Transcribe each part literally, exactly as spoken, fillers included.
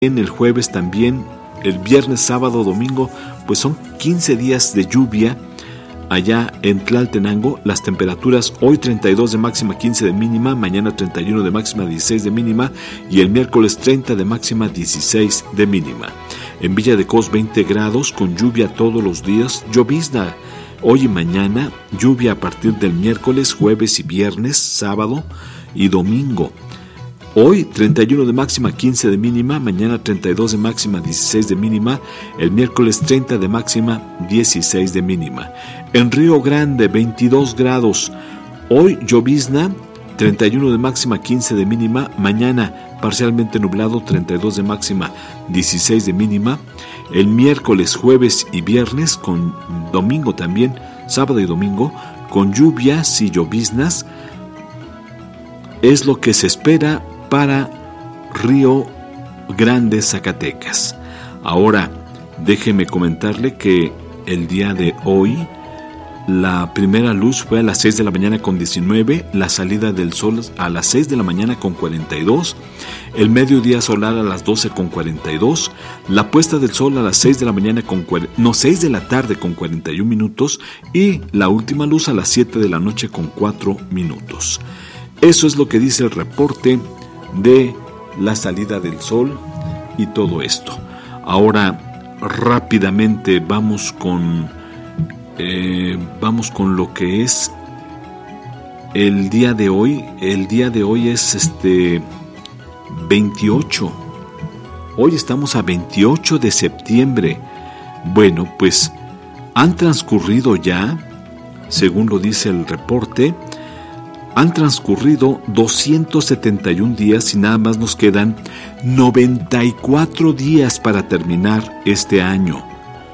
En el jueves también, el viernes, sábado, domingo, pues son quince días de lluvia allá en Tlaltenango. Las temperaturas hoy treinta y dos de máxima, quince de mínima, mañana treinta y uno de máxima, dieciséis de mínima y el miércoles treinta de máxima, dieciséis de mínima. En Villa de Cos veinte grados con lluvia todos los días, llovizna hoy y mañana, lluvia a partir del miércoles, jueves y viernes, sábado y domingo. Hoy treinta y uno de máxima, quince de mínima, mañana treinta y dos de máxima, dieciséis de mínima, el miércoles treinta de máxima, dieciséis de mínima. En Río Grande veintidós grados, hoy llovizna, treinta y uno de máxima, quince de mínima, mañana parcialmente nublado, treinta y dos de máxima, dieciséis de mínima, el miércoles, jueves y viernes, con domingo también, sábado y domingo, con lluvias y lloviznas, es lo que se espera para Río Grande, Zacatecas. Ahora, déjeme comentarle que el día de hoy la primera luz fue a las seis de la mañana con diecinueve, la salida del sol a las seis de la mañana con cuarenta y dos, el mediodía solar a las doce con cuarenta y dos, la puesta del sol a las seis de la mañana con no, seis de la tarde con cuarenta y uno minutos y la última luz a las siete de la noche con cuatro minutos. Eso es lo que dice el reporte de la salida del sol y todo esto. Ahora rápidamente vamos con eh, vamos con lo que es el día de hoy. El día de hoy es este veintiocho. Hoy estamos a veintiocho de septiembre. Bueno, pues han transcurrido ya, según lo dice el reporte, han transcurrido doscientos setenta y un días y nada más nos quedan noventa y cuatro días para terminar este año.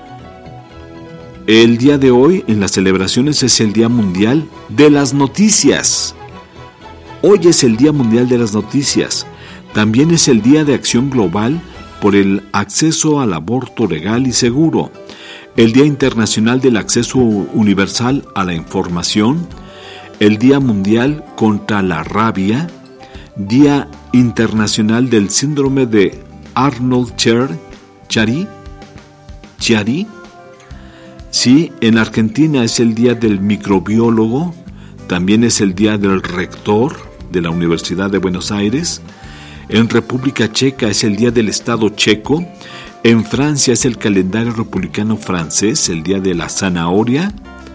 El día de hoy en las celebraciones es el Día Mundial de las Noticias. Hoy es el Día Mundial de las Noticias. También es el Día de Acción Global por el acceso al aborto legal y seguro. El Día Internacional del Acceso Universal a la Información. El Día Mundial contra la Rabia, Día Internacional del Síndrome de Arnold-Chiari, Chiari. Sí, en Argentina es el Día del Microbiólogo, también es el Día del Rector de la Universidad de Buenos Aires. En República Checa es el Día del Estado Checo. En Francia es el calendario republicano francés, el Día de la Zanahoria.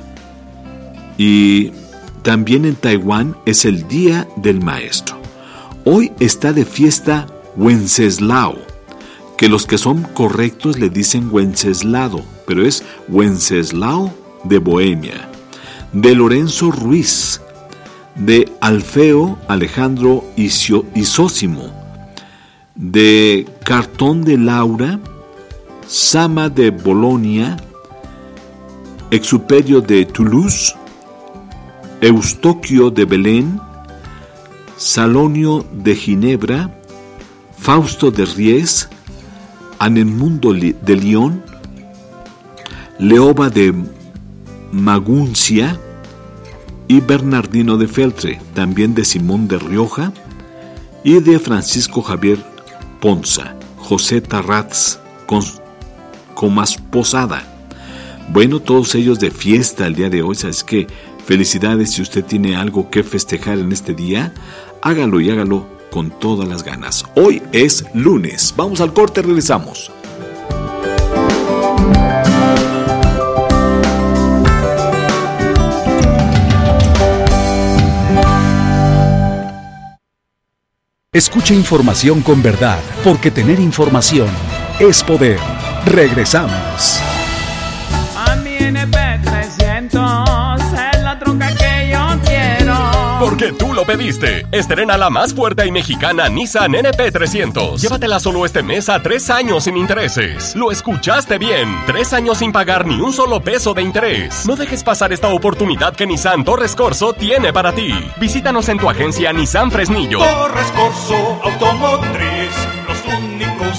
Y también en Taiwán es el Día del Maestro. Hoy está de fiesta Wenceslao, que los que son correctos le dicen Wenceslao, pero es Wenceslao de Bohemia, de Lorenzo Ruiz, de Alfeo Alejandro Isósimo, de Cartón de Laura, Sama de Bolonia, Exuperio de Toulouse, Eustoquio de Belén, Salonio de Ginebra, Fausto de Ries, Anemundo de León, Leoba de Maguncia y Bernardino de Feltre, también de Simón de Rioja y de Francisco Javier Ponza, José Tarraz, Comas Posada. Bueno, todos ellos de fiesta el día de hoy, ¿sabes qué? Felicidades, si usted tiene algo que festejar en este día, hágalo y hágalo con todas las ganas. Hoy es lunes. Vamos al corte, regresamos. Escuche información con verdad, porque tener información es poder. Regresamos. A mi N P trescientos es la troca que yo quiero. Porque tú lo pediste. Estrena la más fuerte y mexicana Nissan N P trescientos. Llévatela solo este mes a tres años sin intereses. Lo escuchaste bien. Tres años sin pagar ni un solo peso de interés. No dejes pasar esta oportunidad que Nissan Torres Corso tiene para ti. Visítanos en tu agencia Nissan Fresnillo. Torres Corso Automotriz, los únicos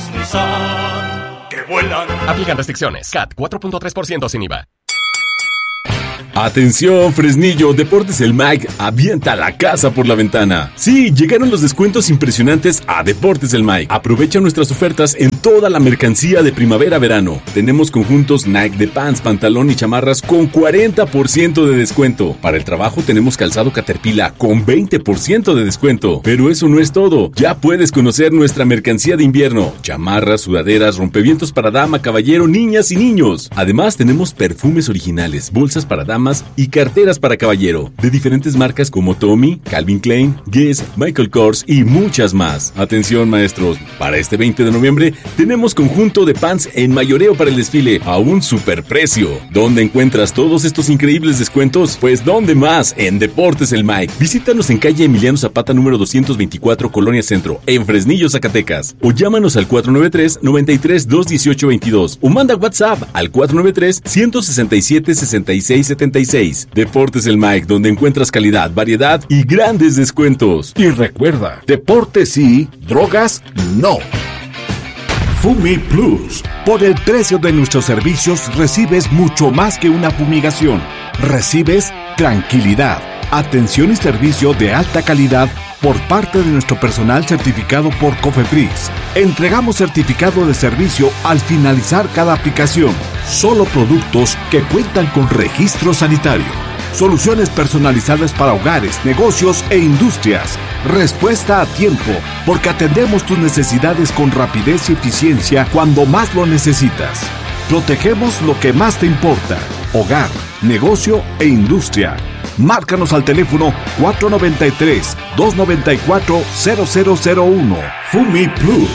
Nissan que vuelan. Aplican restricciones. C A T cuatro punto tres por ciento sin I V A. Atención, Fresnillo, Deportes El Mike avienta la casa por la ventana. Sí, llegaron los descuentos impresionantes a Deportes El Mike. Aprovecha nuestras ofertas en toda la mercancía de primavera-verano. Tenemos conjuntos Nike de pants, pantalón y chamarras con cuarenta por ciento de descuento. Para el trabajo tenemos calzado Caterpillar con veinte por ciento de descuento. Pero eso no es todo. Ya puedes conocer nuestra mercancía de invierno. Chamarras, sudaderas, rompevientos para dama, caballero, niñas y niños. Además tenemos perfumes originales, bolsas para dama y carteras para caballero, de diferentes marcas como Tommy, Calvin Klein, Guess, Michael Kors y muchas más. Atención, maestros, para este veinte de noviembre tenemos conjunto de pants en mayoreo para el desfile a un superprecio. ¿Dónde encuentras todos estos increíbles descuentos? Pues ¿dónde más? En Deportes El Mike. Visítanos en calle Emiliano Zapata número doscientos veinticuatro, Colonia Centro, en Fresnillo, Zacatecas. O llámanos al cuatro nueve tres, nueve tres, dos uno ocho, veintidós o manda WhatsApp al cuatro nueve tres, uno seis siete, seis seis siete seis. Deportes El Mike, donde encuentras calidad, variedad y grandes descuentos. Y recuerda, deportes sí, drogas no. Fumi Plus. Por el precio de nuestros servicios recibes mucho más que una fumigación. Recibes tranquilidad, atención y servicio de alta calidad por parte de nuestro personal certificado por COFEPRIS. Entregamos certificado de servicio al finalizar cada aplicación. Solo productos que cuentan con registro sanitario. Soluciones personalizadas para hogares, negocios e industrias. Respuesta a tiempo, porque atendemos tus necesidades con rapidez y eficiencia cuando más lo necesitas. Protegemos lo que más te importa: hogar, negocio e industria. Márcanos al teléfono cuatro nueve tres, dos nueve cuatro, cero cero cero uno. Fumi Plus.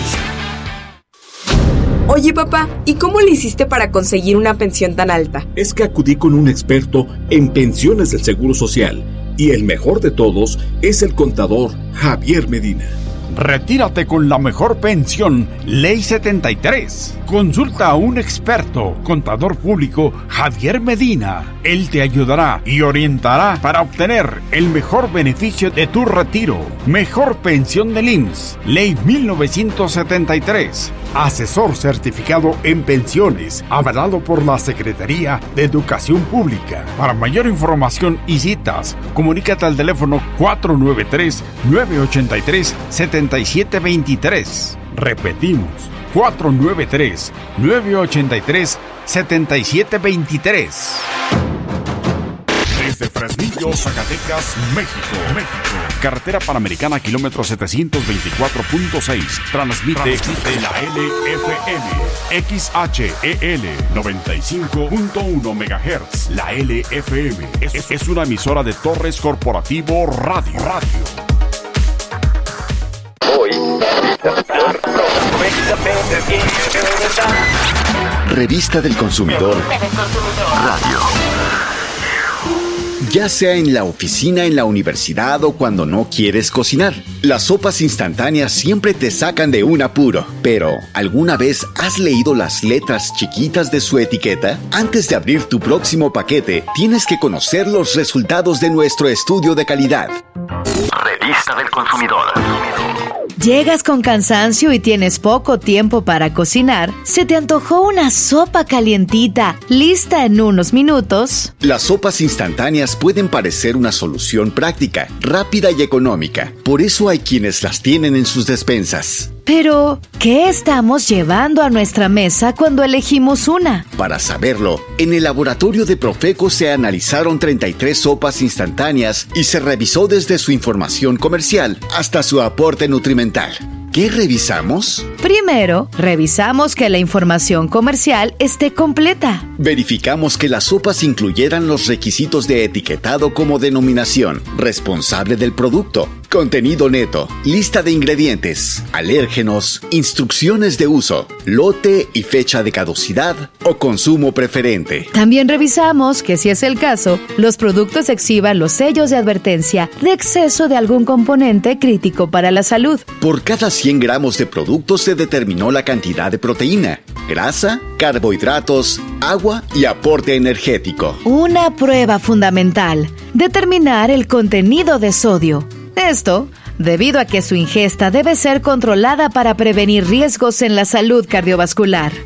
Oye, papá, ¿y cómo le hiciste para conseguir una pensión tan alta? Es que acudí con un experto en pensiones del Seguro Social, y el mejor de todos es el contador Javier Medina. Retírate con la mejor pensión, Ley setenta y tres. Consulta a un experto, contador público Javier Medina. Él te ayudará y orientará para obtener el mejor beneficio de tu retiro. Mejor pensión del I M S S, Ley mil novecientos setenta y tres. Asesor certificado en pensiones, avalado por la Secretaría de Educación Pública. Para mayor información y citas, comunícate al teléfono cuatro nueve tres, nueve ocho tres, siete siete dos tres. Repetimos, cuatro nueve tres, nueve ocho tres, siete siete dos tres. Desde Fresnillo, Zacatecas, México, México. Carretera Panamericana, kilómetro setecientos veinticuatro punto seis. Transmite, Transmite la L F M. X H E L noventa y cinco punto uno megahertz. La L F M es, es, es una emisora de Torres Corporativo Radio. Radio. Hoy, Revista del Consumidor Radio. Ya sea en la oficina, en la universidad o cuando no quieres cocinar, las sopas instantáneas siempre te sacan de un apuro. Pero, ¿alguna vez has leído las letras chiquitas de su etiqueta? Antes de abrir tu próximo paquete, tienes que conocer los resultados de nuestro estudio de calidad. Revista del Consumidor. Llegas con cansancio y tienes poco tiempo para cocinar. ¿Se te antojó una sopa calientita, lista en unos minutos? Las sopas instantáneas pueden parecer una solución práctica, rápida y económica. Por eso hay quienes las tienen en sus despensas. Pero, ¿qué estamos llevando a nuestra mesa cuando elegimos una? Para saberlo, en el laboratorio de Profeco se analizaron treinta y tres sopas instantáneas y se revisó desde su información comercial hasta su aporte nutrimental. ¿Qué revisamos? Primero, revisamos que la información comercial esté completa. Verificamos que las sopas incluyeran los requisitos de etiquetado como denominación, responsable del producto, contenido neto, lista de ingredientes, alérgenos, instrucciones de uso, lote y fecha de caducidad o consumo preferente. También revisamos que, si es el caso, los productos exhiban los sellos de advertencia de exceso de algún componente crítico para la salud. Por cada cien gramos de producto se determinó la cantidad de proteína, grasa, carbohidratos, agua y aporte energético. Una prueba fundamental: determinar el contenido de sodio. Esto, debido a que su ingesta debe ser controlada para prevenir riesgos en la salud cardiovascular.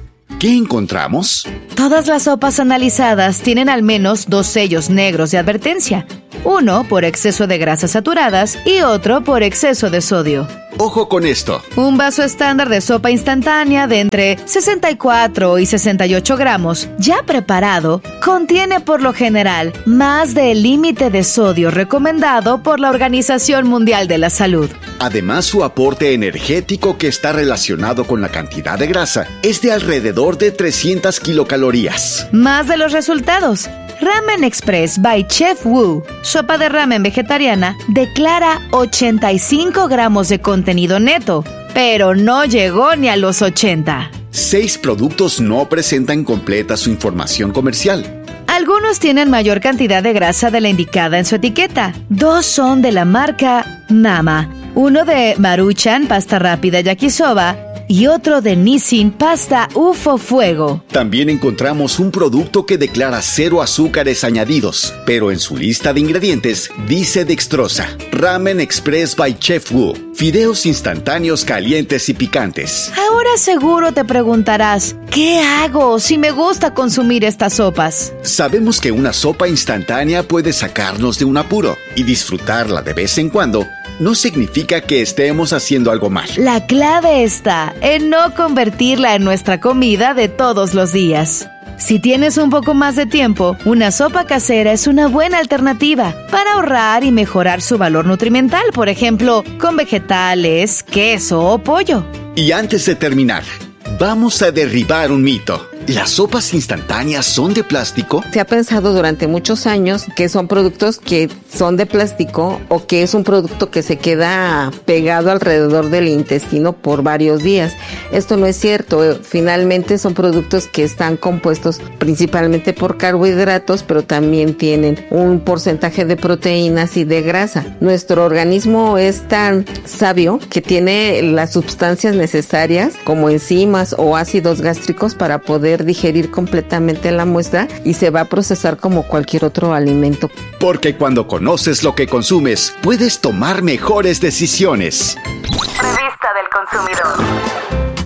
¿Qué encontramos? Todas las sopas analizadas tienen al menos dos sellos negros de advertencia. Uno por exceso de grasas saturadas y otro por exceso de sodio. Ojo con esto. Un vaso estándar de sopa instantánea de entre sesenta y cuatro y sesenta y ocho gramos, ya preparado, contiene por lo general más del límite de sodio recomendado por la Organización Mundial de la Salud. Además, su aporte energético, que está relacionado con la cantidad de grasa, es de alrededor de trescientas kilocalorías. Más de los resultados. Ramen Express by Chef Wu, sopa de ramen vegetariana, declara ochenta y cinco gramos de contenido neto, pero no llegó ni a los ochenta. Seis productos no presentan completa su información comercial. Algunos tienen mayor cantidad de grasa de la indicada en su etiqueta. Dos son de la marca Mama, uno de Maruchan pasta rápida yakisoba y otro de Nissin pasta U F O Fuego. También encontramos un producto que declara cero azúcares añadidos, pero en su lista de ingredientes dice dextrosa. Ramen Express by Chef Wu, fideos instantáneos calientes y picantes. Ahora seguro te preguntarás, ¿qué hago si me gusta consumir estas sopas? Sabemos que una sopa instantánea puede sacarnos de un apuro, y disfrutarla de vez en cuando no significa que estemos haciendo algo mal. La clave está en no convertirla en nuestra comida de todos los días. Si tienes un poco más de tiempo, una sopa casera es una buena alternativa para ahorrar y mejorar su valor nutrimental, por ejemplo, con vegetales, queso o pollo. Y antes de terminar, vamos a derribar un mito. ¿Las sopas instantáneas son de plástico? Se ha pensado durante muchos años que son productos que son de plástico o que es un producto que se queda pegado alrededor del intestino por varios días. Esto no es cierto. Finalmente son productos que están compuestos principalmente por carbohidratos, pero también tienen un porcentaje de proteínas y de grasa. Nuestro organismo es tan sabio que tiene las sustancias necesarias como enzimas o ácidos gástricos para poder digerir completamente la muestra y se va a procesar como cualquier otro alimento. Porque cuando conoces lo que consumes, puedes tomar mejores decisiones. Revista del Consumidor.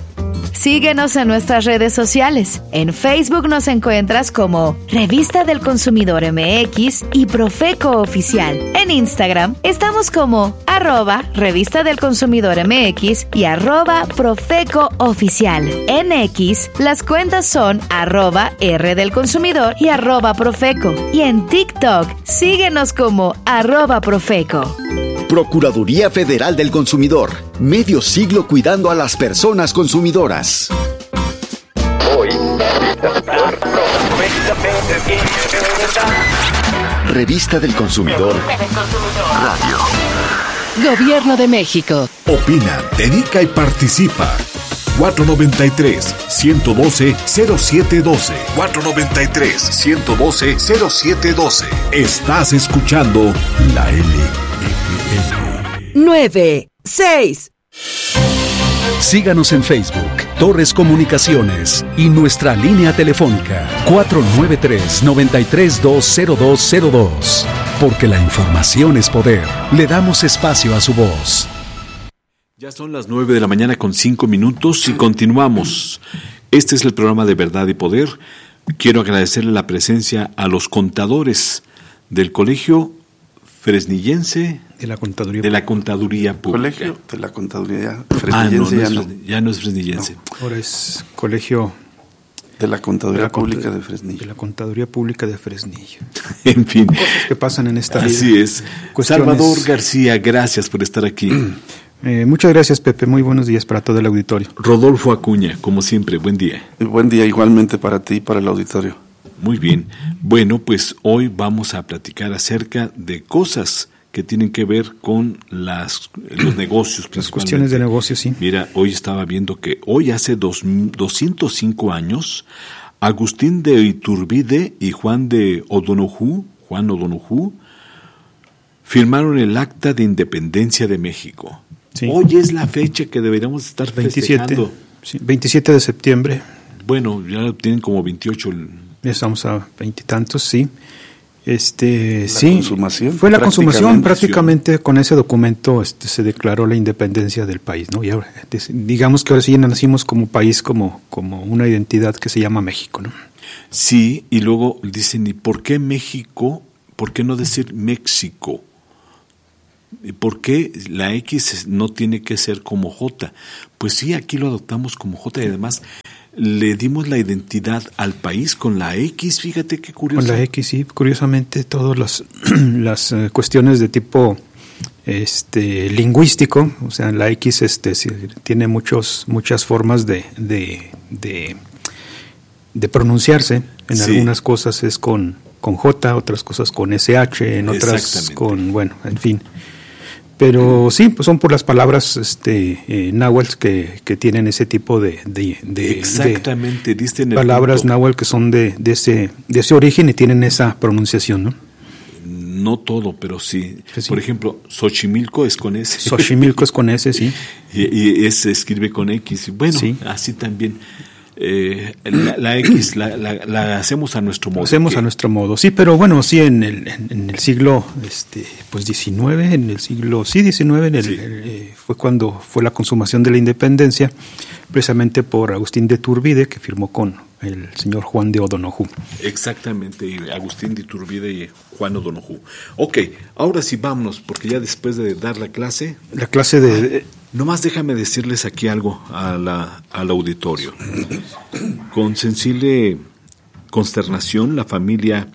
Síguenos en nuestras redes sociales. En Facebook nos encuentras como Revista del Consumidor M X y Profeco Oficial. En Instagram estamos como arroba Revista del Consumidor M X y arroba Profeco Oficial. En X las cuentas son arroba R del Consumidor y arroba Profeco. Y en TikTok síguenos como arroba Profeco. Procuraduría Federal del Consumidor. Medio siglo cuidando a las personas consumidoras. Hoy. Revista del Consumidor. Radio. Gobierno de México. Opina, dedica y participa. cuatro noventa y tres, ciento doce, cero siete doce. cuatro noventa y tres, ciento doce, cero siete doce. Estás escuchando la L F M. nueve, seis. Síganos en Facebook, Torres Comunicaciones y nuestra línea telefónica cuatro nueve tres, nueve tres dos, cero dos cero dos. Porque la información es poder. Le damos espacio a su voz. Ya son las nueve de la mañana con cinco minutos y continuamos. Este es el programa de Verdad y Poder. Quiero agradecerle la presencia a los contadores del Colegio Fresnillense de la Contaduría, de la Contaduría Pública. Colegio de la Contaduría Fresnillense. Ah, no, no ya, es, no. ya no es Fresnillense. No, ahora es Colegio de la Contaduría de la Pública Contad- de Fresnillo. De la Contaduría Pública de Fresnillo. En fin. Cosas que pasan en esta vida. Así es. Cuestiones... Salvador García, gracias por estar aquí. Eh, muchas gracias, Pepe. Muy buenos días para todo el auditorio. Rodolfo Acuña, como siempre, buen día. Y buen día igualmente para ti y para el auditorio. Muy bien. Bueno, pues hoy vamos a platicar acerca de cosas que tienen que ver con las los negocios. Las cuestiones de negocios, sí. Mira, hoy estaba viendo que hoy hace dos, doscientos cinco años, Agustín de Iturbide y Juan de O'Donoghue, Juan O'Donoghue, firmaron el Acta de Independencia de México. Sí. Hoy es la fecha que deberíamos estar festejando. Sí, veintisiete de septiembre. Bueno, ya tienen como veintiocho. Estamos a veintitantos, sí. Este, la sí, consumación, fue la consumación, prácticamente con ese documento este, se declaró la independencia del país, ¿no? Y ahora, digamos que ahora sí nacimos como país, como, como una identidad que se llama México, ¿no? Sí, y luego dicen, ¿y por qué México? ¿Por qué no decir México? ¿Y por qué la X no tiene que ser como J? Pues sí, aquí lo adoptamos como J y además le dimos la identidad al país con la X, fíjate qué curioso. Con la X, sí, curiosamente todas las, las uh, cuestiones de tipo este lingüístico, o sea, la X este sí, tiene muchos muchas formas de de, de, de pronunciarse. En sí. Algunas cosas es con, con J, otras cosas con S H, en otras con, bueno, en fin. Pero sí, pues son por las palabras este, eh, náhuatl que, que tienen ese tipo de, de, de, Exactamente, de diste en el palabras punto. náhuatl que son de, de, ese, de ese origen y tienen esa pronunciación, ¿no? No todo, pero sí. sí. Por ejemplo, Xochimilco es con S. Xochimilco es con S, sí. Y, y se escribe con X. Bueno, sí. Así también. Eh, la, la X la, la, la hacemos a nuestro modo. Hacemos ¿qué? a nuestro modo, sí, pero bueno, sí, en el, en, en el siglo este, pues diecinueve, en el siglo, sí, diecinueve, en el, sí. el, eh, fue cuando fue la consumación de la independencia, precisamente por Agustín de Iturbide, que firmó con el señor Juan de O'Donoghue. Exactamente, Agustín de Iturbide y Juan O'Donoghue. Ok, ahora sí vámonos, porque ya después de dar la clase... La clase de... Nomás déjame decirles aquí algo a la, al auditorio. Con sensible consternación, la familia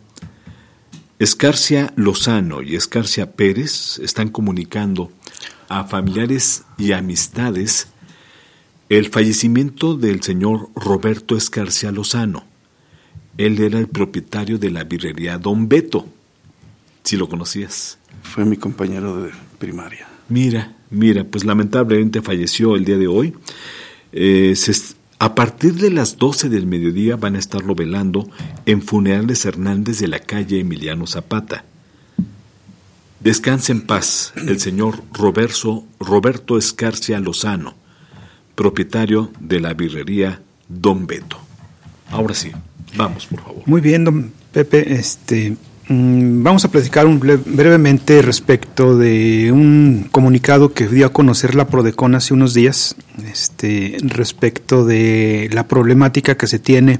Escarcia Lozano y Escarcia Pérez están comunicando a familiares y amistades el fallecimiento del señor Roberto Escarcia Lozano. Él era el propietario de la birrería Don Beto. ¿Sí lo conocías? Fue mi compañero de primaria. Mira, mira, pues lamentablemente falleció el día de hoy. Eh, se, a partir de las doce del mediodía van a estarlo velando en Funerales Hernández de la calle Emiliano Zapata. Descanse en paz el señor Roberto, Roberto Escarcia Lozano, propietario de la birrería Don Beto. Ahora sí, vamos, por favor. Muy bien, don Pepe, este... Vamos a platicar un bre- brevemente respecto de un comunicado que dio a conocer la Prodecon hace unos días, este, respecto de la problemática que se tiene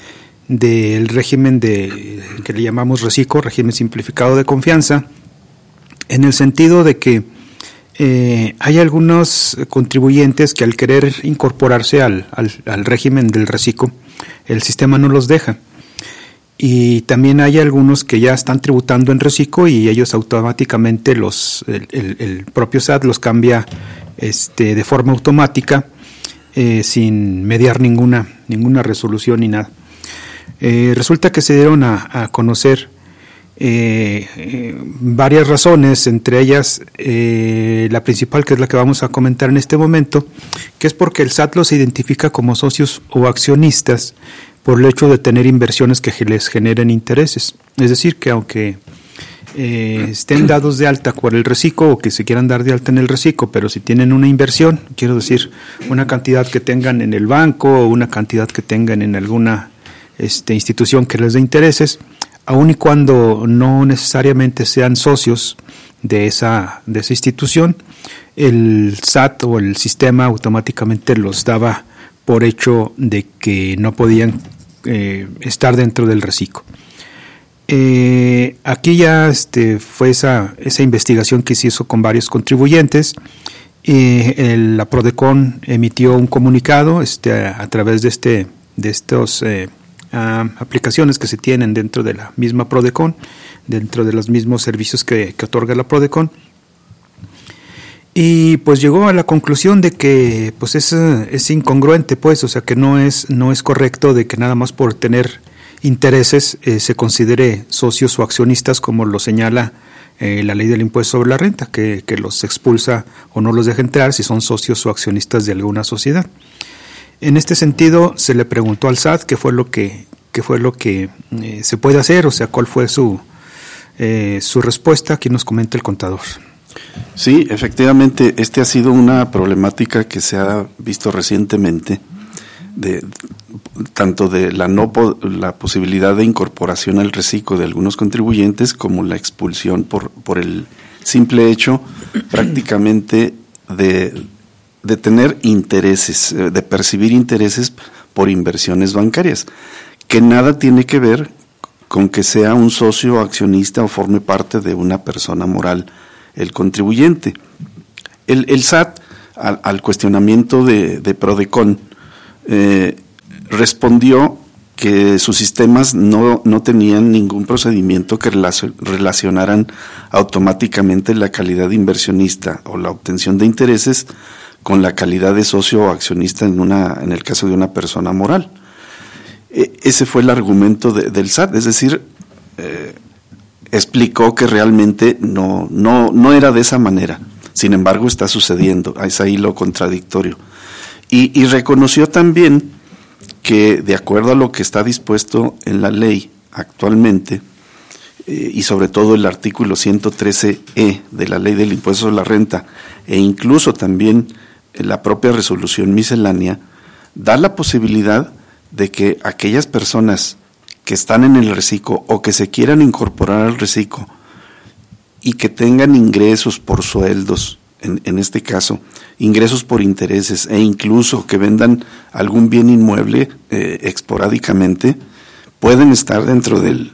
del régimen de que le llamamos RECICO, régimen simplificado de confianza, en el sentido de que eh, hay algunos contribuyentes que al querer incorporarse al, al, al régimen del RECICO, el sistema no los deja. Y también hay algunos que ya están tributando en RECICO y ellos automáticamente los el, el, el propio S A T los cambia este de forma automática eh, sin mediar ninguna ninguna resolución ni nada. Eh, resulta que se dieron a, a conocer eh, eh, varias razones, entre ellas eh, la principal, que es la que vamos a comentar en este momento, que es porque el S A T los identifica como socios o accionistas por el hecho de tener inversiones que les generen intereses. Es decir, que aunque eh, estén dados de alta por el RECICO o que se quieran dar de alta en el RECICO, pero si tienen una inversión, quiero decir, una cantidad que tengan en el banco o una cantidad que tengan en alguna este, institución que les dé intereses, aun y cuando no necesariamente sean socios de esa, de esa institución, el S A T o el sistema automáticamente los daba por hecho de que no podían eh, estar dentro del RECICO. Eh, aquí ya este, fue esa, esa investigación que se hizo con varios contribuyentes. Eh, el, la Prodecon emitió un comunicado este, a, a través de este de estos eh, a, aplicaciones que se tienen dentro de la misma Prodecon, dentro de los mismos servicios que, que otorga la Prodecon. Y pues llegó a la conclusión de que pues es, es incongruente, pues, o sea que no es, no es correcto de que nada más por tener intereses eh, se considere socios o accionistas, como lo señala eh, la ley del impuesto sobre la renta, que, que los expulsa o no los deja entrar si son socios o accionistas de alguna sociedad. En este sentido se le preguntó al S A T qué fue lo que, qué fue lo que eh, se puede hacer, o sea, cuál fue su, eh, su respuesta. Aquí nos comenta el contador. Sí, efectivamente, este ha sido una problemática que se ha visto recientemente de, tanto de la no po- la posibilidad de incorporación al reciclo de algunos contribuyentes como la expulsión por, por el simple hecho prácticamente de, de tener intereses, de percibir intereses por inversiones bancarias, que nada tiene que ver con que sea un socio accionista o forme parte de una persona moral el contribuyente. El, el S A T, al, al cuestionamiento de, de Prodecon, eh, respondió que sus sistemas no, no tenían ningún procedimiento que relacion, relacionaran automáticamente la calidad de inversionista o la obtención de intereses con la calidad de socio o accionista en, una, en el caso de una persona moral. E, ese fue el argumento de, del S A T, es decir, eh, explicó que realmente no, no, no era de esa manera. Sin embargo, está sucediendo, es ahí lo contradictorio. Y, y reconoció también que, de acuerdo a lo que está dispuesto en la ley actualmente, eh, y sobre todo el artículo ciento trece E de la Ley del Impuesto sobre la Renta, e incluso también la propia resolución miscelánea, da la posibilidad de que aquellas personas que están en el reciclo o que se quieran incorporar al reciclo y que tengan ingresos por sueldos, en, en este caso, ingresos por intereses e incluso que vendan algún bien inmueble eh, esporádicamente, pueden estar dentro del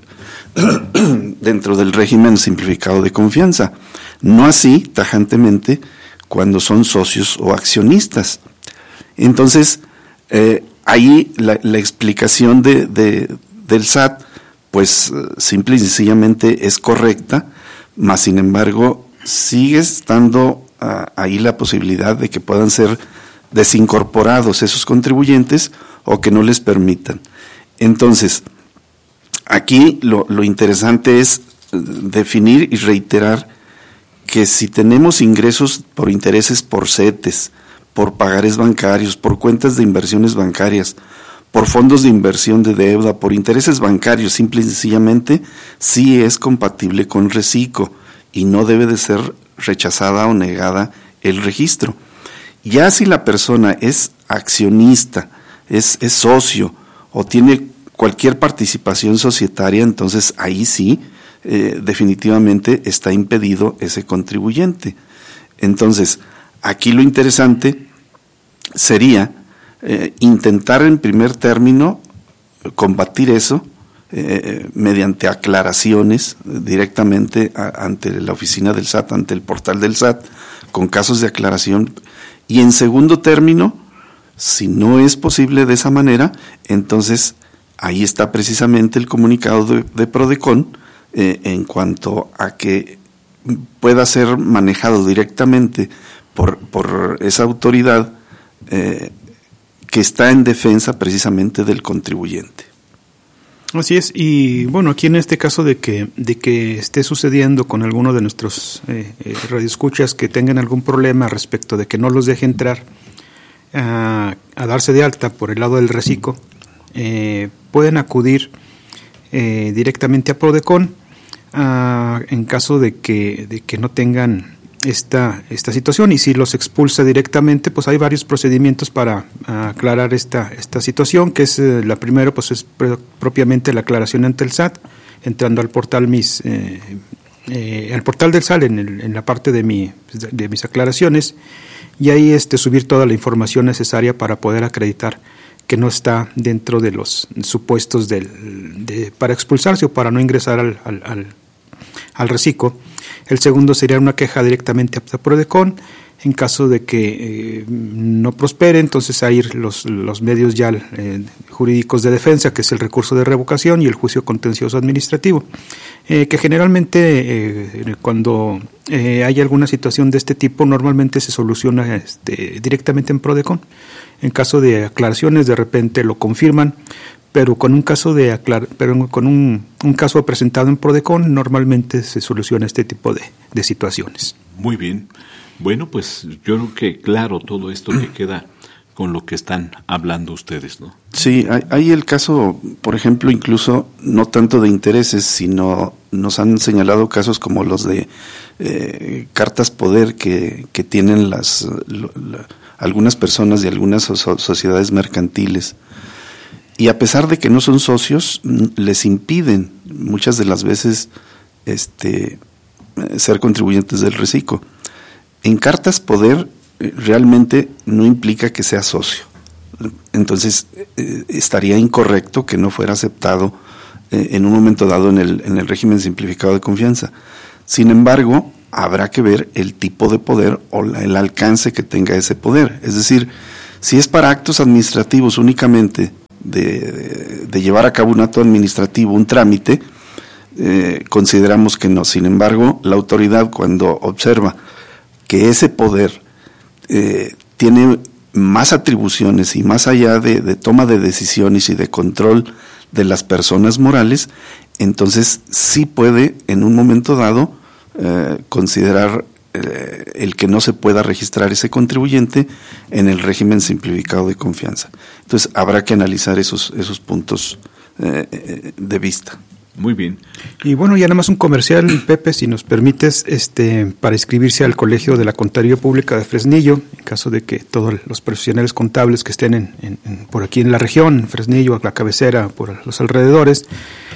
dentro del régimen simplificado de confianza. No así, tajantemente, cuando son socios o accionistas. Entonces, eh, ahí la, la explicación de, de, del S A T, pues simple y sencillamente es correcta, mas sin embargo sigue estando uh, ahí la posibilidad de que puedan ser desincorporados esos contribuyentes o que no les permitan. Entonces, aquí lo, lo interesante es definir y reiterar que si tenemos ingresos por intereses por CETES, por pagares bancarios, por cuentas de inversiones bancarias, por fondos de inversión de deuda, por intereses bancarios, simple y sencillamente, sí es compatible con reciclo y no debe de ser rechazada o negada el registro. Ya si la persona es accionista, es, es socio o tiene cualquier participación societaria, entonces ahí sí, eh, definitivamente está impedido ese contribuyente. Entonces, aquí lo interesante sería eh, intentar en primer término combatir eso eh, mediante aclaraciones eh, directamente a, ante la oficina del S A T, ante el portal del S A T, con casos de aclaración. Y en segundo término, si no es posible de esa manera, entonces ahí está precisamente el comunicado de, de Prodecon eh, en cuanto a que pueda ser manejado directamente por, por esa autoridad eh, que está en defensa precisamente del contribuyente. Así es, y bueno, aquí en este caso de que de que esté sucediendo con alguno de nuestros eh, eh, radioescuchas que tengan algún problema respecto de que no los deje entrar a, a darse de alta por el lado del reciclo, eh, pueden acudir eh, directamente a Prodecon a, en caso de que de que no tengan esta esta situación, y si los expulsa directamente, pues hay varios procedimientos para aclarar esta esta situación, que es eh, la primera, pues es pr- propiamente la aclaración ante el S A T, entrando al portal mis eh, eh, al portal del S A T en, el, en la parte de mi de, de mis aclaraciones, y ahí este subir toda la información necesaria para poder acreditar que no está dentro de los supuestos del de, para expulsarse o para no ingresar al al, al, al reciclo. El segundo sería una queja directamente a Prodecon. En caso de que eh, no prospere, entonces hay los, los medios ya eh, jurídicos de defensa, que es el recurso de revocación y el juicio contencioso administrativo, eh, que generalmente eh, cuando eh, hay alguna situación de este tipo, normalmente se soluciona este, directamente en Prodecon. En caso de aclaraciones, de repente lo confirman, pero con un caso de aclar, pero con un, un caso presentado en Prodecon, normalmente se soluciona este tipo de, de situaciones. Muy bien. Bueno, pues yo creo que claro todo esto que queda con lo que están hablando ustedes, ¿no? Sí, hay, hay el caso, por ejemplo, incluso no tanto de intereses, sino nos han señalado casos como los de eh, cartas poder que, que tienen las lo, la, algunas personas de algunas so, sociedades mercantiles, y a pesar de que no son socios, les impiden muchas de las veces este, ser contribuyentes del reciclo. En Cartas Poder realmente no implica que sea socio. Entonces eh, estaría incorrecto que no fuera aceptado eh, en un momento dado en el, en el régimen simplificado de confianza. Sin embargo, habrá que ver el tipo de poder o la, el alcance que tenga ese poder. Es decir, si es para actos administrativos únicamente de, de, de llevar a cabo un acto administrativo, un trámite, eh, consideramos que no. Sin embargo, la autoridad, cuando observa que ese poder eh, tiene más atribuciones y más allá de, de toma de decisiones y de control de las personas morales, entonces sí puede en un momento dado eh, considerar eh, el que no se pueda registrar ese contribuyente en el régimen simplificado de confianza. Entonces habrá que analizar esos, esos puntos eh, de vista. Muy bien. Y bueno, ya nada más un comercial, Pepe, si nos permites, este, para inscribirse al Colegio de la Contaduría Pública de Fresnillo, en caso de que todos los profesionales contables que estén en, en, en, por aquí en la región, en Fresnillo, la cabecera, por los alrededores,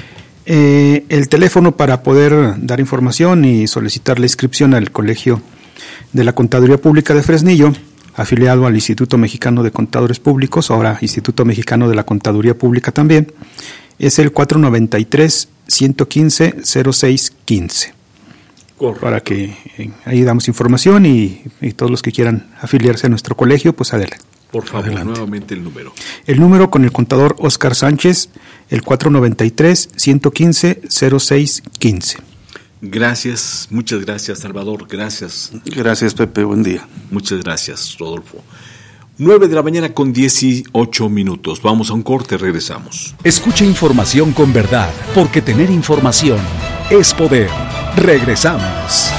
eh, el teléfono para poder dar información y solicitar la inscripción al Colegio de la Contaduría Pública de Fresnillo, afiliado al Instituto Mexicano de Contadores Públicos, ahora Instituto Mexicano de la Contaduría Pública también, es el cuatro noventa y tres, ciento quince, cero seis quince. Correcto. Para que eh, ahí damos información y, y todos los que quieran afiliarse a nuestro colegio, pues adelante. Por favor, adelante. Nuevamente el número. El número con el contador Oscar Sánchez, el cuatro noventa y tres, ciento quince, cero seis quince. Gracias, muchas gracias, Salvador, gracias. Gracias, Pepe, buen día. Muchas gracias, Rodolfo. nueve de la mañana con dieciocho minutos. Vamos a un corte, regresamos. Escucha información con verdad, porque tener información es poder. Regresamos.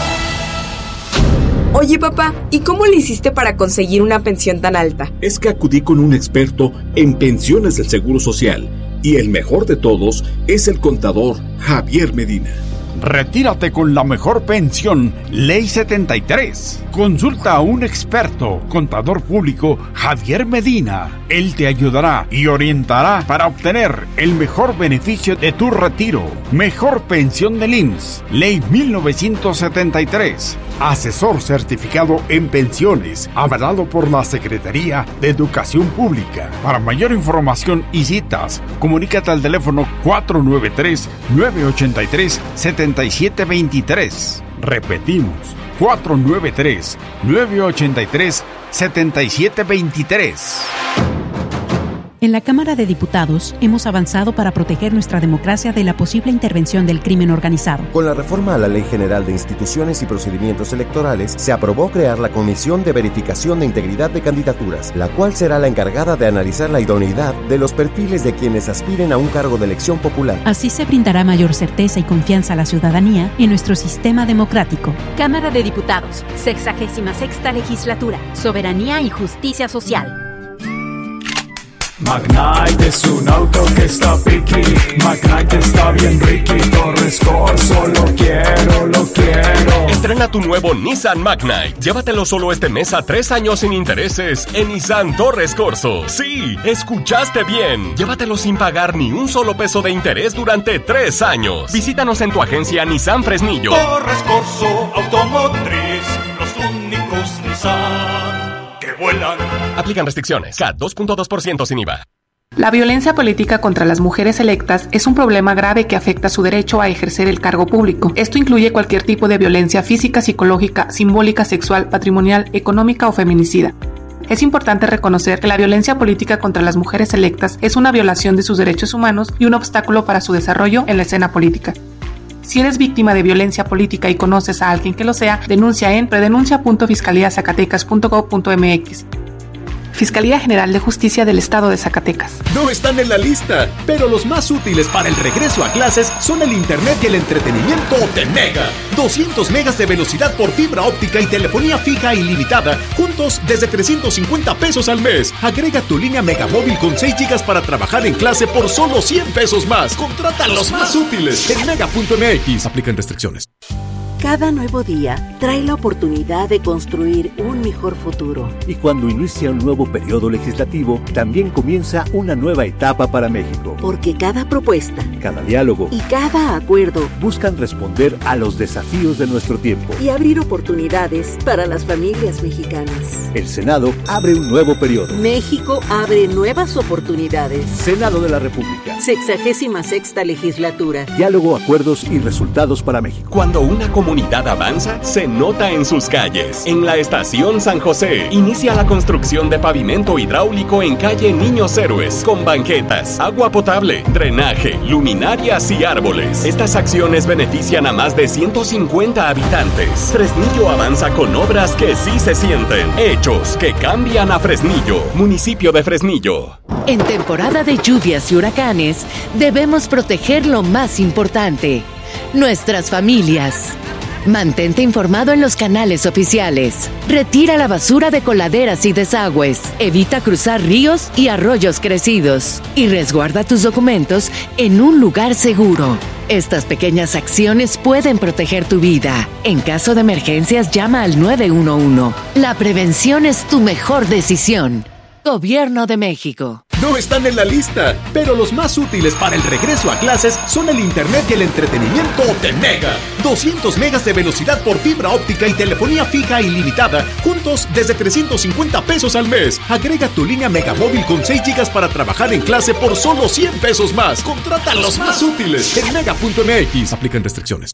Oye, papá, ¿y cómo le hiciste para conseguir una pensión tan alta? Es que acudí con un experto en pensiones del Seguro Social, y el mejor de todos es el contador Javier Medina. Retírate con la mejor pensión, Ley setenta y tres. Consulta a un experto, contador público, Javier Medina. Él te ayudará y orientará para obtener el mejor beneficio de tu retiro. Mejor pensión del I M S S, Ley mil novecientos setenta y tres. Asesor certificado en pensiones, avalado por la Secretaría de Educación Pública. Para mayor información y citas, comunícate al teléfono cuatro nueve tres, nueve ocho tres, siete siete dos tres. Repetimos, cuatro nueve tres, nueve ocho tres, siete siete dos tres. En la Cámara de Diputados hemos avanzado para proteger nuestra democracia de la posible intervención del crimen organizado. Con la reforma a la Ley General de Instituciones y Procedimientos Electorales, se aprobó crear la Comisión de Verificación de Integridad de Candidaturas, la cual será la encargada de analizar la idoneidad de los perfiles de quienes aspiren a un cargo de elección popular. Así se brindará mayor certeza y confianza a la ciudadanía en nuestro sistema democrático. Cámara de Diputados, sexagésima sexta legislatura, Soberanía y Justicia Social. Magnite es un auto que está piqui, Magnite está bien ricky, Torres Corso, lo quiero, lo quiero. Estrena tu nuevo Nissan Magnite. Llévatelo solo este mes a tres años sin intereses en Nissan Torres Corso. Sí, escuchaste bien. Llévatelo sin pagar ni un solo peso de interés durante tres años. Visítanos en tu agencia Nissan Fresnillo. Torres Corso Automotriz, los únicos Nissan que vuelan. Aplican restricciones. C A T dos punto dos por ciento sin I V A. La violencia política contra las mujeres electas es un problema grave que afecta su derecho a ejercer el cargo público. Esto incluye cualquier tipo de violencia física, psicológica, simbólica, sexual, patrimonial, económica o feminicida. Es importante reconocer que la violencia política contra las mujeres electas es una violación de sus derechos humanos y un obstáculo para su desarrollo en la escena política. Si eres víctima de violencia política y conoces a alguien que lo sea, denuncia en predenuncia punto fiscalía zacatecas punto gob punto mx. Fiscalía General de Justicia del Estado de Zacatecas. No están en la lista, pero los más útiles para el regreso a clases son el internet y el entretenimiento de Mega. doscientos megas de velocidad por fibra óptica y telefonía fija ilimitada, juntos desde trescientos cincuenta pesos al mes. Agrega tu línea Megamóvil con seis gigas para trabajar en clase por solo cien pesos más. Contrata los más útiles en mega punto mx. Aplican restricciones. Cada nuevo día trae la oportunidad de construir un mejor futuro. Y cuando inicia un nuevo periodo legislativo, también comienza una nueva etapa para México. Porque cada propuesta, cada diálogo y cada acuerdo buscan responder a los desafíos de nuestro tiempo y abrir oportunidades para las familias mexicanas. El Senado abre un nuevo periodo. México abre nuevas oportunidades. Senado de la República. Sexagésima sexta legislatura. Diálogo, acuerdos y resultados para México. Cuando una comunidad comunidad avanza, se nota en sus calles. En la Estación San José, inicia la construcción de pavimento hidráulico en calle Niños Héroes, con banquetas, agua potable, drenaje, luminarias y árboles. Estas acciones benefician a más de ciento cincuenta habitantes. Fresnillo avanza con obras que sí se sienten. Hechos que cambian a Fresnillo. Municipio de Fresnillo. En temporada de lluvias y huracanes, debemos proteger lo más importante: nuestras familias. Mantente informado en los canales oficiales. Retira la basura de coladeras y desagües. Evita cruzar ríos y arroyos crecidos. Y resguarda tus documentos en un lugar seguro. Estas pequeñas acciones pueden proteger tu vida. En caso de emergencias, llama al nueve uno uno. La prevención es tu mejor decisión. Gobierno de México. No están en la lista, pero los más útiles para el regreso a clases son el internet y el entretenimiento de Mega. doscientos megas de velocidad por fibra óptica y telefonía fija ilimitada, juntos desde trescientos cincuenta pesos al mes. Agrega tu línea Megamóvil con seis gigas para trabajar en clase por solo cien pesos más. Contrata los más útiles en mega punto m x. Aplican restricciones.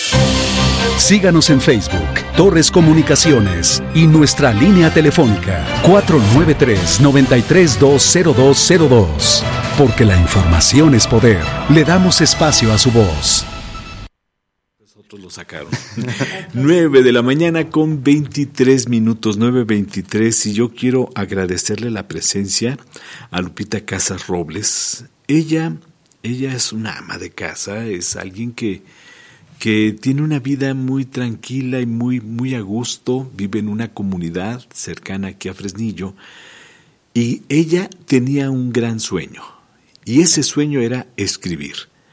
Síganos en Facebook, Torres Comunicaciones, y nuestra línea telefónica cuatro nueve tres, nueve tres dos, cero dos cero dos. Porque la información es poder. Le damos espacio a su voz. Nosotros lo sacaron. nueve de la mañana con veintitrés minutos, nueve veintitrés, y yo quiero agradecerle la presencia a Lupita Casas Robles. Ella, ella es una ama de casa, es alguien que que tiene una vida muy tranquila y muy, muy a gusto, vive en una comunidad cercana aquí a Fresnillo, y ella tenía un gran sueño, y ese sueño era escribir.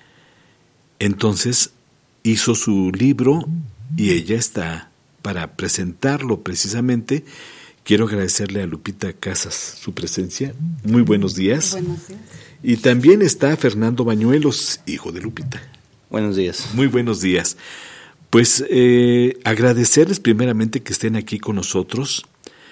Entonces hizo su libro, y ella está para presentarlo precisamente. Quiero agradecerle a Lupita Casas su presencia. Muy buenos días. Buenos días. Y también está Fernando Bañuelos, hijo de Lupita. Buenos días. Muy buenos días. Pues eh, agradecerles primeramente que estén aquí con nosotros.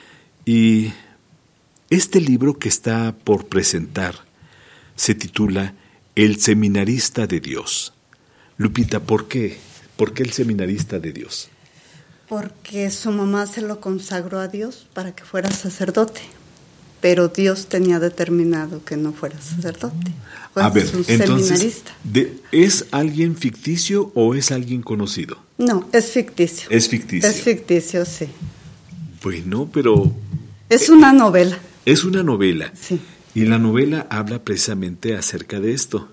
Y este libro que está por presentar se titula El Seminarista de Dios. Lupita, ¿por qué? ¿Por qué el Seminarista de Dios? Porque su mamá se lo consagró a Dios para que fuera sacerdote, pero Dios tenía determinado que no fuera sacerdote. Fue a ver, un entonces, seminarista. De, ¿es alguien ficticio o es alguien conocido? No, es ficticio. Es ficticio. Es ficticio, sí. Bueno, pero... Es una novela. Es una novela. Sí. Y la novela habla precisamente acerca de esto.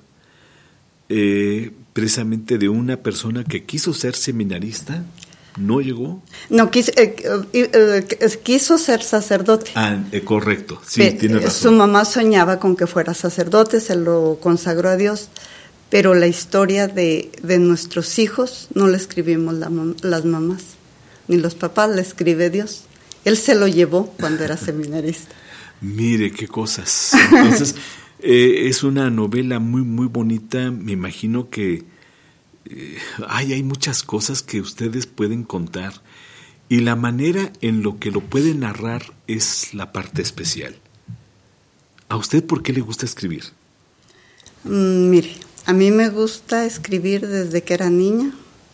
Eh, precisamente de una persona que quiso ser seminarista, no llegó. No, quiso, eh, eh, eh, quiso ser sacerdote. Ah, eh, correcto, sí, Pe- tiene razón. Su mamá soñaba con que fuera sacerdote, se lo consagró a Dios, pero la historia de, de nuestros hijos no la escribimos la, las mamás, ni los papás, la escribe Dios. Él se lo llevó cuando era seminarista. Mire qué cosas. Entonces, eh, es una novela muy, muy bonita. Me imagino que eh, ay, hay muchas cosas que ustedes pueden contar. Y la manera en lo que lo pueden narrar es la parte especial. ¿A usted por qué le gusta escribir? Mm, mire, a mí me gusta escribir desde que era niña,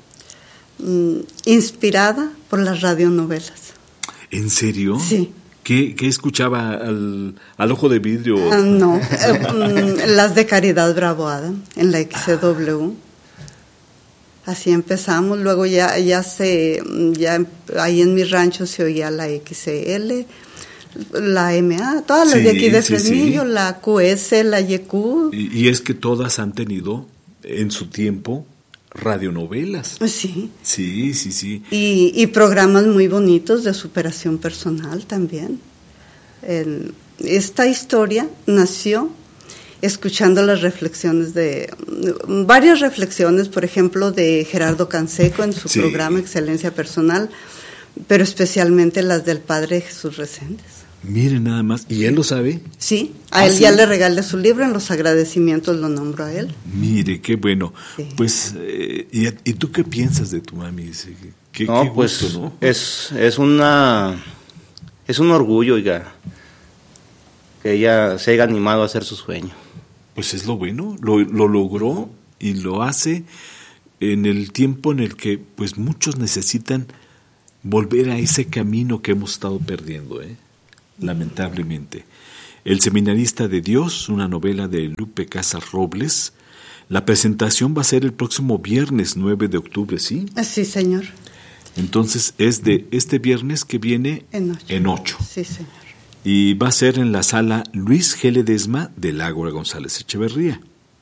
mm, inspirada por las radionovelas. ¿En serio? Sí. ¿Qué, qué escuchaba al, al ojo de vidrio? Uh, no, eh, las de Caridad Bravo Adam en la X C W. Así empezamos, luego ya ya se ya ahí en mi rancho se oía la X C L, la M A, todas las sí, de aquí de sí, Fresnillo, sí. la Q S, la Y Q. Y, y es que todas han tenido en su tiempo radionovelas. Sí. Sí, sí, sí. Y, y programas muy bonitos de superación personal también. El, esta historia nació escuchando las reflexiones de, varias reflexiones, por ejemplo, de Gerardo Canseco en su sí. programa Excelencia Personal, pero especialmente las del Padre Jesús Reséndez. Miren nada más, ¿y él lo sabe? Sí, a ¿Ah, él sí? ya le regalé su libro, en los agradecimientos lo nombro a él. Mire, qué bueno. Sí. Pues, eh, ¿y, ¿y tú qué piensas de tu mami? Qué, no, qué gusto, pues, ¿no? es, es una, es un orgullo, oiga, que ella se haya animado a hacer su sueño. Pues es lo bueno, lo, lo logró y lo hace en el tiempo en el que, pues, muchos necesitan volver a ese camino que hemos estado perdiendo, ¿eh? Lamentablemente. El Seminarista de Dios, una novela de Lupe Casas Robles. La presentación va a ser el próximo viernes nueve de octubre, ¿sí? Sí, señor. Entonces es de este viernes que viene en ocho. En ocho. Sí, señor. Y va a ser en la sala Luis G. Ledesma del Ágora González Echeverría.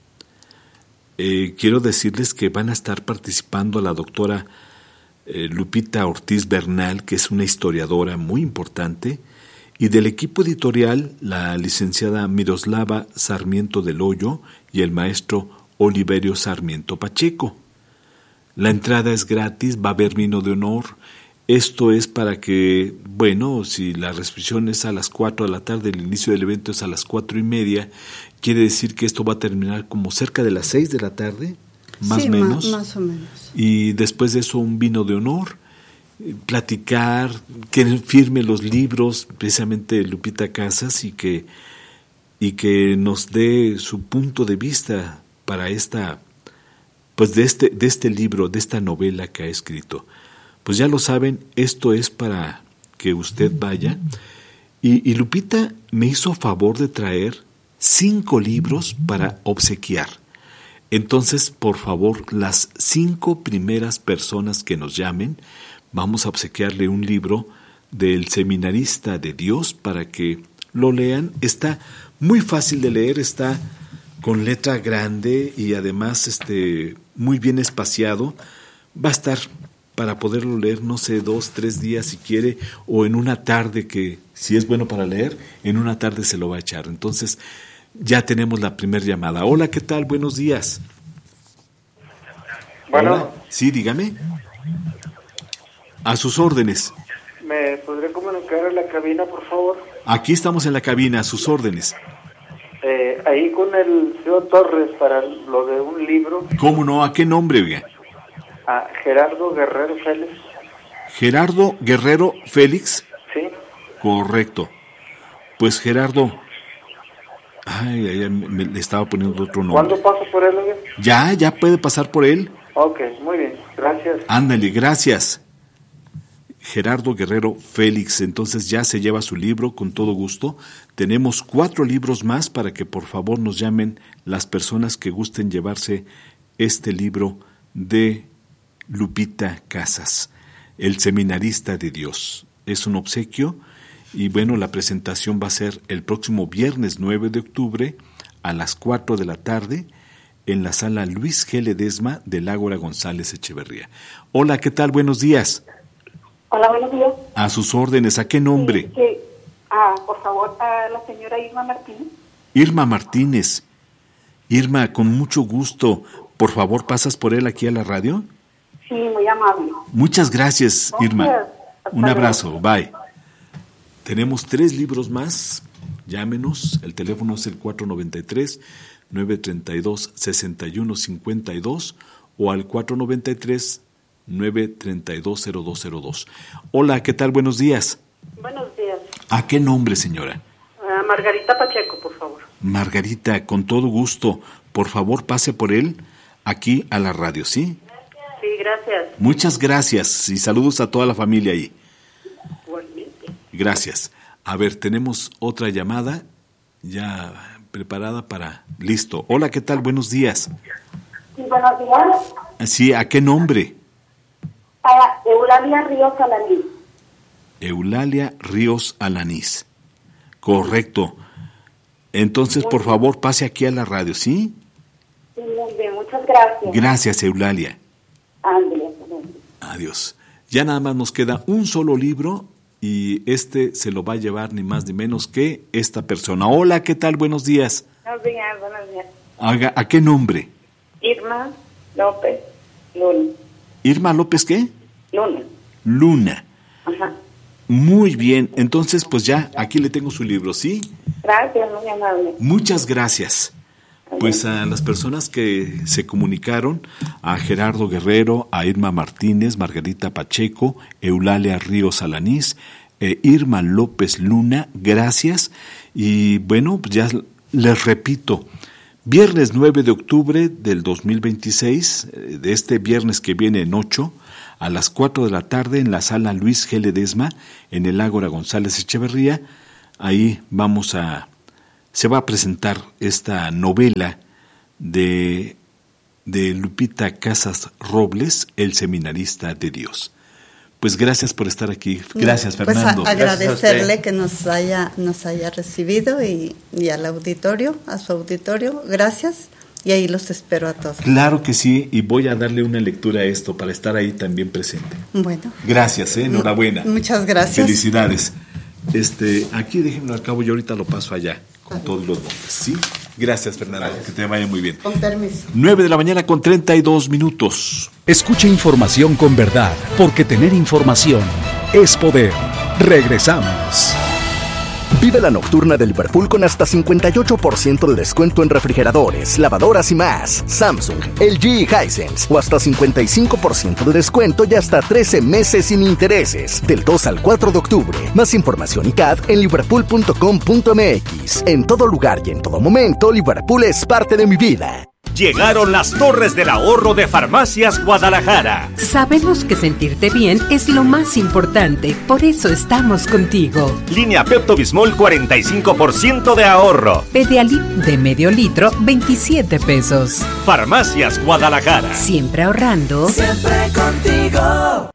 Eh, quiero decirles que van a estar participando la doctora eh, Lupita Ortiz Bernal, que es una historiadora muy importante, y del equipo editorial la licenciada Miroslava Sarmiento del Hoyo y el maestro Oliverio Sarmiento Pacheco. La entrada es gratis, va a haber vino de honor. Esto es para que, bueno, si la recepción es a las cuatro de la tarde, el inicio del evento es a las cuatro y media, quiere decir que esto va a terminar como cerca de las seis de la tarde, más o sí, menos. Ma, más o menos. Y después de eso un vino de honor, platicar, que firme los libros, precisamente Lupita Casas, y que, y que nos dé su punto de vista para esta, pues de este, de este libro, de esta novela que ha escrito. Pues ya lo saben, esto es para que usted vaya. Y, y Lupita me hizo favor de traer cinco libros para obsequiar. Entonces, por favor, las cinco primeras personas que nos llamen, vamos a obsequiarle un libro del Seminarista de Dios para que lo lean. Está muy fácil de leer, está con letra grande y además este, muy bien espaciado. Va a estar para poderlo leer, no sé, dos, tres días si quiere, o en una tarde que, si es bueno para leer, en una tarde se lo va a echar. Entonces, ya tenemos la primera llamada. Hola, ¿qué tal? Buenos días. Bueno. Hola. Sí, dígame. A sus órdenes. ¿Me podría comunicar a la cabina, por favor? Aquí estamos en la cabina, a sus órdenes. Eh, ahí con el señor Torres para lo de un libro. ¿Cómo no? ¿A qué nombre, oiga? A Gerardo Guerrero Félix. Gerardo Guerrero Félix. Sí. Correcto. Pues Gerardo. Ay, ay, ay me, le estaba poniendo otro nombre. ¿Cuándo paso por él, oiga? Ya, ya puede pasar por él. Ok, muy bien, gracias. Ándale, gracias. Gerardo Guerrero Félix, entonces ya se lleva su libro con todo gusto. Tenemos cuatro libros más para que por favor nos llamen las personas que gusten llevarse este libro de Lupita Casas, El Seminarista de Dios. Es un obsequio y bueno, la presentación va a ser el próximo viernes nueve de octubre a las cuatro de la tarde en la sala Luis G. Ledesma del Ágora González Echeverría. Hola, ¿qué tal? Buenos días. Hola, buenos días. A sus órdenes, ¿a qué nombre? Sí, sí. Ah, por favor, a la señora Irma Martínez. Irma Martínez. Irma, con mucho gusto. Por favor, ¿pasas por él aquí a la radio? Sí, muy amable. Muchas gracias, Gracias. Irma. Hasta Un abrazo, luego. bye. Tenemos tres libros más. Llámenos. El teléfono es el cuatro noventa y tres, nueve treinta y dos, sesenta y uno cincuenta y dos o al cuatro noventa y tres, nueve treinta y dos, cero dos cero dos. Hola, ¿qué tal? Buenos días. Buenos días. ¿A qué nombre, señora? A Margarita Pacheco, por favor. Margarita, con todo gusto. Por favor, pase por él aquí a la radio, ¿sí? Sí, gracias. Muchas gracias y saludos a toda la familia ahí. Igualmente. Gracias. A ver, tenemos otra llamada ya preparada para... Listo. Hola, ¿qué tal? Buenos días. Sí, buenos días. Sí, ¿a qué nombre? A Eulalia Ríos Alanís. Eulalia Ríos Alanís. Correcto. Entonces, por favor, pase aquí a la radio, ¿sí? Sí, muy bien, muchas gracias. Gracias, Eulalia. Ándale. Adiós. Ya nada más nos queda un solo libro y este se lo va a llevar ni más ni menos que esta persona. Hola, ¿qué tal? Buenos días. Buenos días, buenos días. Haga, ¿a qué nombre? Irma López Luna. ¿Irma López qué? Luna. Luna. Ajá. Muy bien, entonces pues ya aquí le tengo su libro, ¿sí? Gracias, muy amable. Muchas gracias. Pues a las personas que se comunicaron, a Gerardo Guerrero, a Irma Martínez, Margarita Pacheco, Eulalia Ríos Alanís, eh, Irma López Luna, gracias. Y bueno, pues ya les repito, viernes nueve de octubre del dos mil veintiséis, eh, de este viernes que viene en ocho, a las cuatro de la tarde en la sala Luis G. Ledesma, en el Ágora González Echeverría. Ahí vamos a, se va a presentar esta novela de, de Lupita Casas Robles, El Seminarista de Dios. Pues gracias por estar aquí. Gracias, pues Fernando. A, agradecerle que nos haya, nos haya recibido y, y al auditorio, a su auditorio, gracias. Y ahí los espero a todos. Claro que sí, y voy a darle una lectura a esto para estar ahí también presente. Bueno. Gracias, ¿eh? Enhorabuena. Muchas gracias. Felicidades. Este, aquí déjenme al cabo, yo ahorita lo paso allá con todos los nombres, ¿sí? Gracias, Fernanda, gracias. Que te vaya muy bien. Con permiso. nueve de la mañana con treinta y dos minutos. Escucha información con verdad, porque tener información es poder. Regresamos. Vive la nocturna de Liverpool con hasta cincuenta y ocho por ciento de descuento en refrigeradores, lavadoras y más. Samsung, L G y Hisense. O hasta cincuenta y cinco por ciento de descuento y hasta trece meses sin intereses. Del dos al cuatro de octubre. Más información y C A D en liverpool punto com punto m x. En todo lugar y en todo momento, Liverpool es parte de mi vida. Llegaron las Torres del Ahorro de Farmacias Guadalajara. Sabemos que sentirte bien es lo más importante, por eso estamos contigo. Línea Pepto-Bismol cuarenta y cinco por ciento de ahorro. Pedialip de medio litro, veintisiete pesos. Farmacias Guadalajara. Siempre ahorrando. Siempre contigo.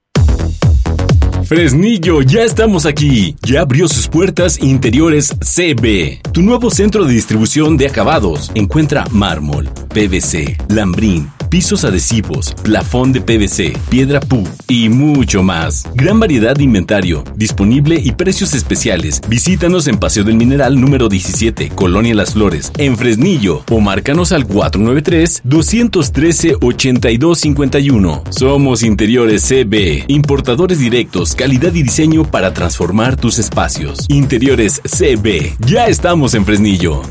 Fresnillo, ya estamos aquí. Ya abrió sus puertas Interiores C B, tu nuevo centro de distribución de acabados. Encuentra mármol, P V C, lambrín, pisos adhesivos, plafón de P V C, piedra P U y mucho más. Gran variedad de inventario, disponible y precios especiales. Visítanos en Paseo del Mineral número diecisiete, Colonia Las Flores, en Fresnillo, o márcanos al cuatro nueve tres, dos uno tres, ocho dos cinco uno. Somos Interiores C B, importadores directos, calidad y diseño para transformar tus espacios. Interiores C B, ya estamos en Fresnillo.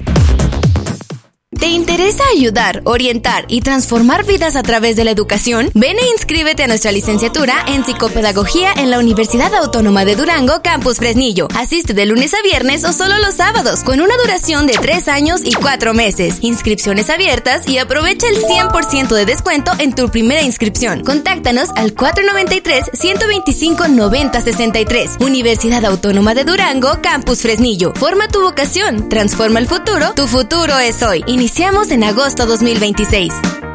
¿Te interesa ayudar, orientar y transformar vidas a través de la educación? Ven e inscríbete a nuestra licenciatura en Psicopedagogía en la Universidad Autónoma de Durango, Campus Fresnillo. Asiste de lunes a viernes o solo los sábados, con una duración de tres años y cuatro meses. Inscripciones abiertas y aprovecha el cien por ciento de descuento en tu primera inscripción. Contáctanos al cuatro nueve tres, uno dos cinco, nueve cero seis tres. Universidad Autónoma de Durango, Campus Fresnillo. Forma tu vocación, transforma el futuro, tu futuro es hoy. Iniciamos en agosto dos mil veintiséis.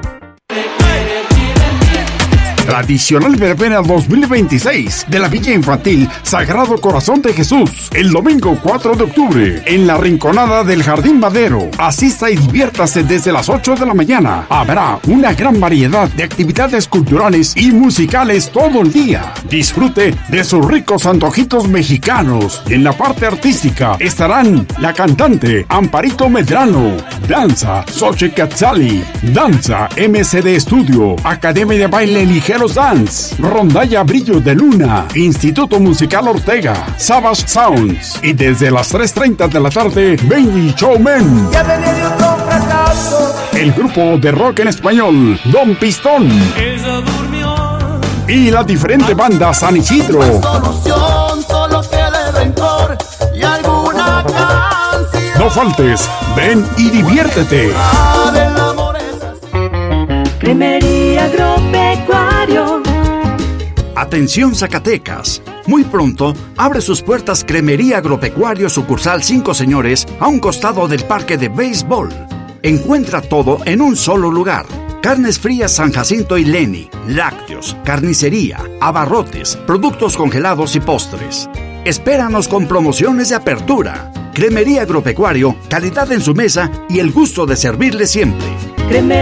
Tradicional Verbena dos mil veintiséis de la Villa Infantil Sagrado Corazón de Jesús, el domingo cuatro de octubre, en la Rinconada del Jardín Madero. Asista y diviértase desde las ocho de la mañana. Habrá una gran variedad de actividades culturales y musicales todo el día. Disfrute de sus ricos antojitos mexicanos. Y en la parte artística estarán la cantante Amparito Medrano, danza Xoche Catzali, danza M C D Studio, Academia de Baile Ligero Dance, Rondalla Brillo de Luna, Instituto Musical Ortega, Savage Sounds, y desde las tres treinta de la tarde, Benny Showman. Ya venía de otro fracaso. El grupo de rock en español, Don Pistón. Ella durmió. Y la diferente banda San Isidro. Solución, solo queda el rencor y alguna canción. No faltes, ven y diviértete. Cremería Agropecuario. Atención Zacatecas. Muy pronto abre sus puertas Cremería Agropecuario sucursal Cinco Señores a un costado del parque de béisbol. Encuentra todo en un solo lugar. Carnes frías San Jacinto y Leni, lácteos, carnicería, abarrotes, productos congelados y postres. Espéranos con promociones de apertura. Cremería Agropecuario, calidad en su mesa y el gusto de servirle siempre. Cremería